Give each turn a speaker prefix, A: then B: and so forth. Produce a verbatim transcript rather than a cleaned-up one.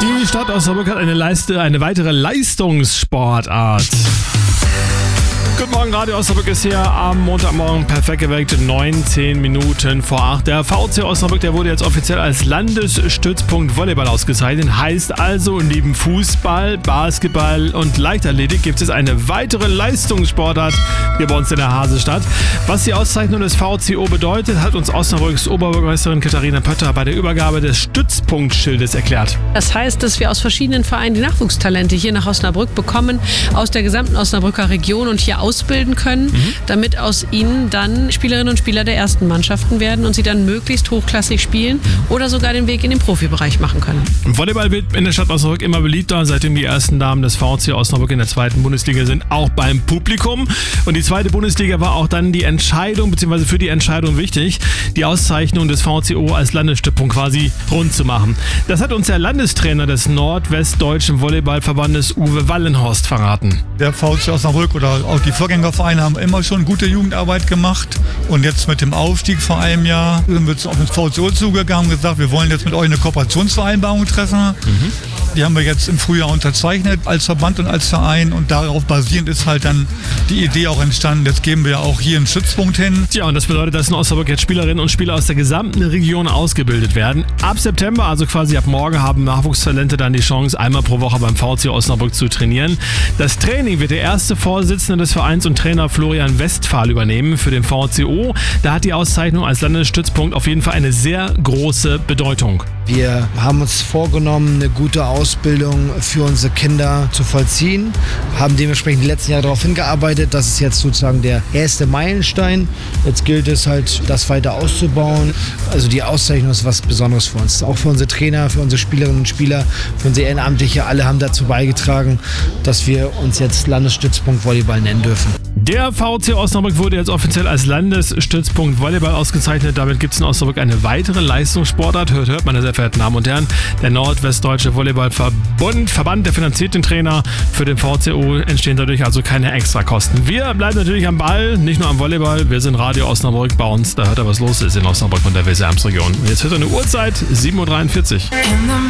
A: Die Stadt Osnabrück hat eine, Leiste, eine weitere Leistungssportart. Guten Morgen, Radio Osnabrück ist hier am Montagmorgen perfekt geweckt, neunzehn Minuten vor acht. Der V C Osnabrück, der wurde jetzt offiziell als Landesstützpunkt Volleyball ausgezeichnet. Heißt also, neben Fußball, Basketball und Leichtathletik gibt es eine weitere Leistungssportart hier bei uns in der Hasestadt. Was die Auszeichnung des V C O bedeutet, hat uns Osnabrücks Oberbürgermeisterin Katharina Pötter bei der Übergabe des Stützpunktschildes erklärt.
B: Das heißt, dass wir aus verschiedenen Vereinen die Nachwuchstalente hier nach Osnabrück bekommen, aus der gesamten Osnabrücker Region und hier ausbilden können, mhm. damit aus ihnen dann Spielerinnen und Spieler der ersten Mannschaften werden und sie dann möglichst hochklassig spielen oder sogar den Weg in den Profibereich machen können.
A: Volleyball wird in der Stadt Osnabrück immer beliebter, seitdem die ersten Damen des V C Osnabrück in der zweiten Bundesliga sind, auch beim Publikum. Und die zweite Bundesliga war auch dann die Entscheidung, beziehungsweise für die Entscheidung wichtig, die Auszeichnung des V C O als Landesstützpunkt quasi rund zu machen. Das hat uns der Landestrainer des Nordwestdeutschen Volleyballverbandes Uwe Wallenhorst verraten.
C: Der V C Osnabrück oder auch die Vorgängervereine haben immer schon gute Jugendarbeit gemacht. Und jetzt mit dem Aufstieg vor einem Jahr sind wir auf den V C O zugegangen und gesagt, wir wollen jetzt mit euch eine Kooperationsvereinbarung treffen. Mhm. Die haben wir jetzt im Frühjahr unterzeichnet als Verband und als Verein. Und darauf basierend ist halt dann die Idee auch entstanden. Jetzt geben wir auch hier einen Stützpunkt hin.
A: Ja, und das bedeutet, dass in Osnabrück jetzt Spielerinnen und Spieler aus der gesamten Region ausgebildet werden. Ab September, also quasi ab morgen, haben Nachwuchstalente dann die Chance, einmal pro Woche beim V C Osnabrück zu trainieren. Das Training wird der erste Vorsitzende des Vereins und Trainer Florian Westphal übernehmen für den V C O. Da hat die Auszeichnung als Landesstützpunkt auf jeden Fall eine sehr große Bedeutung.
D: Wir haben uns vorgenommen, eine gute Ausbildung für unsere Kinder zu vollziehen, haben dementsprechend die letzten Jahre darauf hingearbeitet. Das ist jetzt sozusagen der erste Meilenstein. Jetzt gilt es halt, das weiter auszubauen. Also die Auszeichnung ist was Besonderes für uns. Auch für unsere Trainer, für unsere Spielerinnen und Spieler, für unsere Ehrenamtliche. Alle haben dazu beigetragen, dass wir uns jetzt Landesstützpunkt Volleyball nennen dürfen.
A: Der V C Osnabrück wurde jetzt offiziell als Landesstützpunkt Volleyball ausgezeichnet. Damit gibt es in Osnabrück eine weitere Leistungssportart. Hört, hört, meine sehr verehrten Damen und Herren. Der Nordwestdeutsche Volleyballverbund, Verband, der finanziert den Trainer. Für den V C O entstehen dadurch also keine Extrakosten. Wir bleiben natürlich am Ball, nicht nur am Volleyball. Wir sind Radio Osnabrück bei uns. Da hört er, was los ist in Osnabrück und der Weser-Ems-Region. Jetzt hört er eine Uhrzeit, sieben Uhr dreiundvierzig.